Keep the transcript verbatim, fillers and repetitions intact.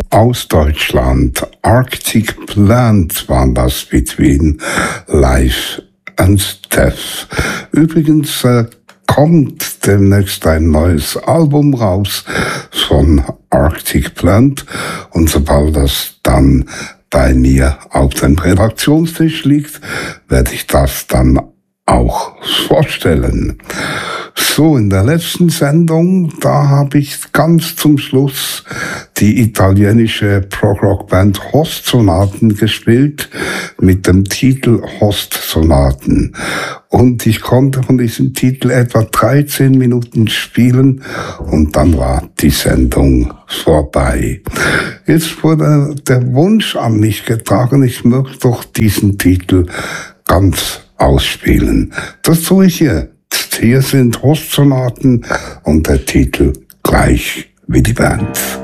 aus Deutschland. Arctic Plant war das, Between Life and Death. Übrigens äh, kommt demnächst ein neues Album raus von Arctic Plant, und sobald das dann bei mir auf dem Redaktionstisch liegt, werde ich das dann auch vorstellen. So, in der letzten Sendung, da habe ich ganz zum Schluss die italienische Prog-Rock-Band Host-Sonaten gespielt mit dem Titel Host-Sonaten. Und ich konnte von diesem Titel etwa dreizehn Minuten spielen und dann war die Sendung vorbei. Jetzt wurde der Wunsch an mich getragen, ich möchte doch diesen Titel ganz ausspielen. Das tue ich jetzt. Hier sind Host-Sonaten und der Titel gleich wie die Band.